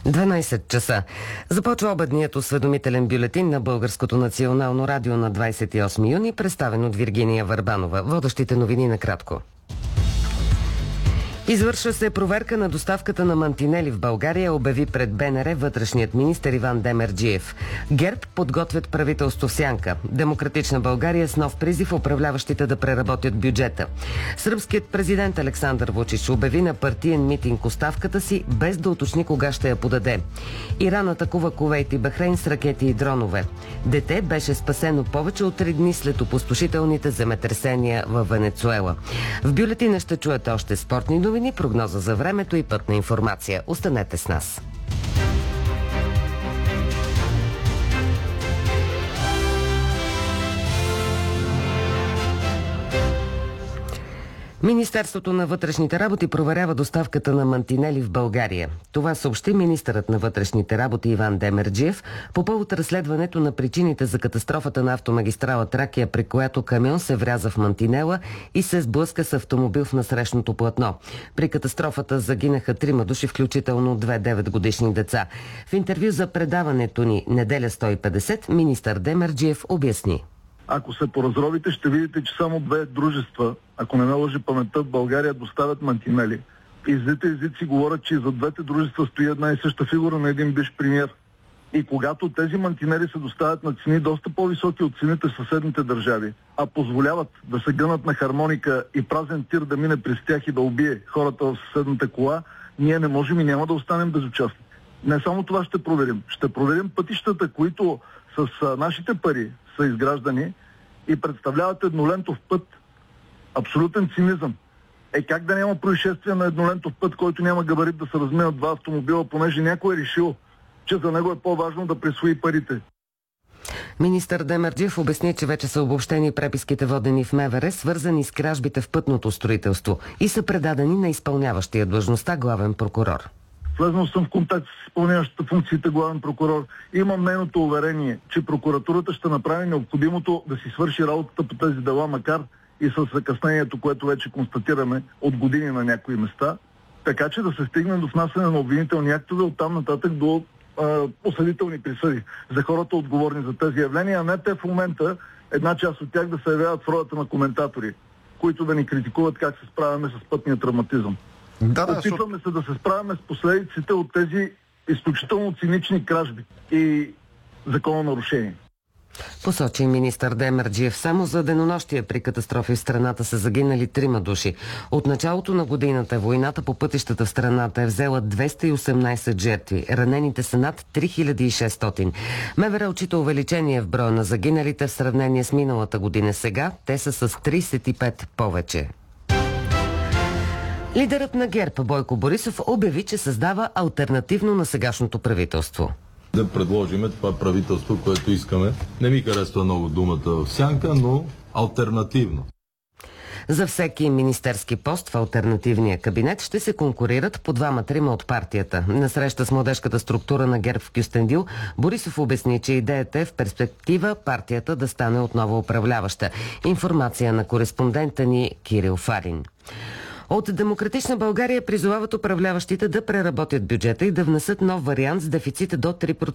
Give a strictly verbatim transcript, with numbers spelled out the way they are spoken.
дванайсет часа. Започва обедният осведомителен бюлетин на Българското национално радио на двадесет и осми юни, представен от Виргиния Върбанова. Водещите новини накратко. Извършва се проверка на доставката на мантинели в България, обяви пред БНР вътрешният министър Иван Демерджиев. ГЕРБ подготвят правителство в сянка. Демократична България с нов призив управляващите да преработят бюджета. Сръбският президент Александър Вучич обяви на партиен митинг оставката си, без да уточни кога ще я подаде. Иран атакува Кувейт и Бахрейн с ракети и дронове. Дете беше спасено повече от три дни след опустошителните земетресения в Венецуела. В бюлетина ще чуете още спортни новини, прогноза за времето и пътна информация. Останете с нас. Министерството на вътрешните работи проверява доставката на мантинели в България. Това съобщи министърът на вътрешните работи Иван Демерджиев по повод разследването на причините за катастрофата на автомагистрала Тракия, при която камион се вряза в мантинела и се сблъска с автомобил в насрещното платно. При катастрофата загинаха трима души, включително две деветгодишни деца. В интервю за предаването ни Неделя сто и петдесет министър Демерджиев обясни. Ако се поразровите, ще видите, че само две дружества, ако не ме лъжи паметта, в България доставят мантинели. И злите езици говорят, че и за двете дружества стои една и съща фигура на един бивш премиер. И когато тези мантинели се доставят на цени доста по-високи от цените в съседните държави, а позволяват да се гънат на хармоника и празен тир да мине през тях и да убие хората в съседната кола, ние не можем и няма да останем безучастни. Не само това ще проверим. Ще проверим пътищата, които с нашите пари са изграждани и представляват еднолентов път. Абсолютен цинизъм. Е, как да няма происшествие на еднолентов път, който няма габарит да се разминат два автомобила, понеже някой е решил, че за него е по-важно да присвои парите. Министър Демерджиев обясни, че вече са обобщени преписките, водени в МВР, свързани с кражбите в пътното строителство и са предадени на изпълняващия длъжността главен прокурор. Влезнал съм в контакт с изпълняващата функциите главен прокурор. Имам нейното уверение, че прокуратурата ще направи необходимото да си свърши работата по тези дела, макар и с закъснението, което вече констатираме от години на някои места, така че да се стигне до внасяне на обвинителни актове, оттам нататък до а, осъдителни присъди за хората отговорни за тези явления, а не те в момента, една част от тях, да се явяват в ролята на коментатори, които да ни критикуват как се справяме с пътния травматизъм. Да, да, Опитваме се да се справяме с последиците от тези изключително цинични кражби и закононарушения. Посочи министър Демерджиев. Само за денонощия при катастрофи в страната са загинали трима души. От началото на годината войната по пътищата в страната е взела двеста и осемнайсет жертви. Ранените са над три хиляди и шестстотин. МВР отчита увеличение в броя на загиналите в сравнение с миналата година. Сега те са с трийсет и пет повече. Лидерът на ГЕРБ Бойко Борисов обяви, че създава алтернативно на сегашното правителство. Да предложим това правителство, което искаме. Не ми харесва много думата в сянка, но алтернативно. За всеки министерски пост в алтернативния кабинет ще се конкурират по двама-трима от партията. На среща с младежката структура на ГЕРБ в Кюстендил, Борисов обясни, че идеята е в перспектива партията да стане отново управляваща. Информация на кореспондента ни Кирил Фарин. От Демократична България призовават управляващите да преработят бюджета и да внесат нов вариант с дефицит до три процента.